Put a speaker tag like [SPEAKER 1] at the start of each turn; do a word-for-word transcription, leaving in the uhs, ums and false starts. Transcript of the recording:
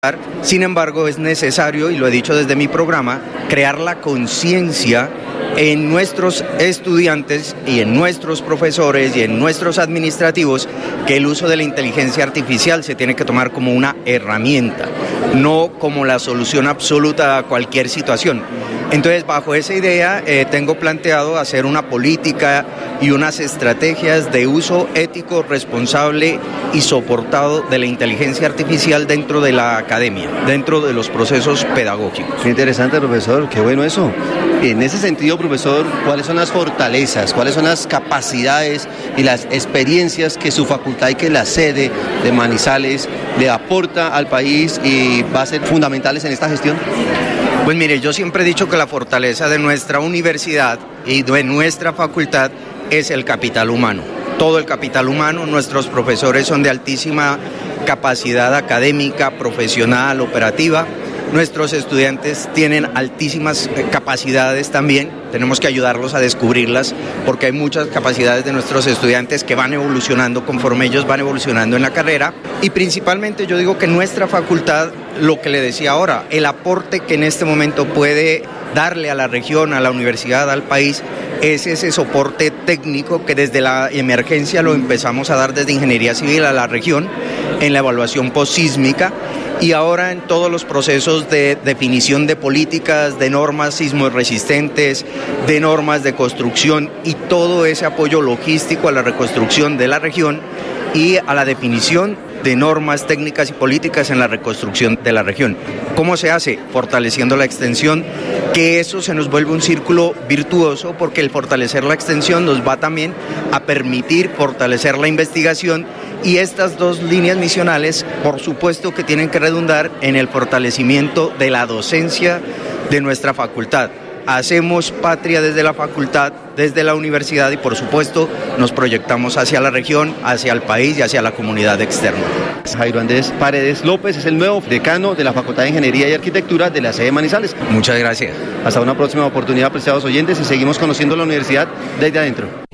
[SPEAKER 1] Sin embargo, es necesario, y lo he dicho desde mi programa, crear la conciencia en nuestros estudiantes y en nuestros profesores y en nuestros administrativos que el uso de la inteligencia artificial se tiene que tomar como una herramienta, no como la solución absoluta a cualquier situación. Entonces, bajo esa idea, eh, tengo planteado hacer una política y unas estrategias de uso ético, responsable y soportado de la inteligencia artificial dentro de la academia, dentro de los procesos pedagógicos.
[SPEAKER 2] Qué interesante, profesor, qué bueno eso. En ese sentido, profesor, ¿cuáles son las fortalezas, cuáles son las capacidades y las experiencias que su facultad y que la sede de Manizales le aporta al país y va a ser fundamentales en esta gestión?
[SPEAKER 1] Pues mire, yo siempre he dicho que la fortaleza de nuestra universidad y de nuestra facultad es el capital humano. Todo el capital humano, nuestros profesores son de altísima capacidad académica, profesional, operativa. Nuestros estudiantes tienen altísimas capacidades también, tenemos que ayudarlos a descubrirlas porque hay muchas capacidades de nuestros estudiantes que van evolucionando conforme ellos van evolucionando en la carrera y principalmente yo digo que nuestra facultad, lo que le decía ahora, el aporte que en este momento puede darle a la región, a la universidad, al país, es ese soporte técnico que desde la emergencia lo empezamos a dar desde Ingeniería Civil a la región en la evaluación postsísmica. Y ahora en todos los procesos de definición de políticas, de normas sismorresistentes, de normas de construcción y todo ese apoyo logístico a la reconstrucción de la región y a la definición de normas técnicas y políticas en la reconstrucción de la región. ¿Cómo se hace? Fortaleciendo la extensión, que eso se nos vuelve un círculo virtuoso porque el fortalecer la extensión nos va también a permitir fortalecer la investigación y estas dos líneas misionales, por supuesto que tienen que redundar en el fortalecimiento de la docencia de nuestra facultad. Hacemos patria desde la facultad, desde la universidad y por supuesto nos proyectamos hacia la región, hacia el país y hacia la comunidad externa.
[SPEAKER 2] Jairo Andrés Paredes López es el nuevo decano de la Facultad de Ingeniería y Arquitectura de la sede Manizales.
[SPEAKER 1] Muchas gracias.
[SPEAKER 2] Hasta una próxima oportunidad, apreciados oyentes, y seguimos conociendo la universidad desde adentro.